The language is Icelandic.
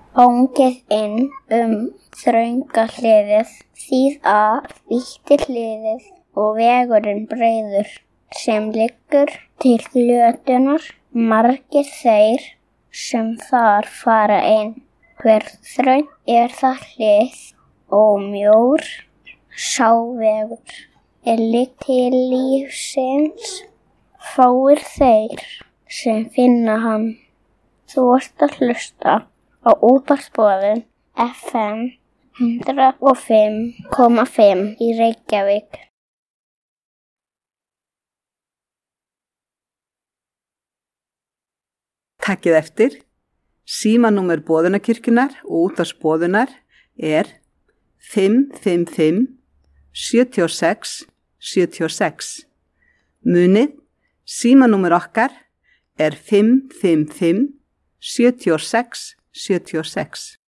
Óngið inn þrönga hliðið, vítti hliðið og vegurinn breiður sem liggur til glötunar. Margir þeir sem þar fara inn. Hver þröng það hlið og mjór sá vegur liggur til lífsins. Fáir þeir sem finna hann. Þú ert að hlusta á Útvarpsboðun FM 105,5 í Reykjavík. Takkið eftir. Símanúmer Boðunarkirkjunnar og Útvarpsboðunar er 555 76 76. Munið, símanúmer okkar er 555 76 76.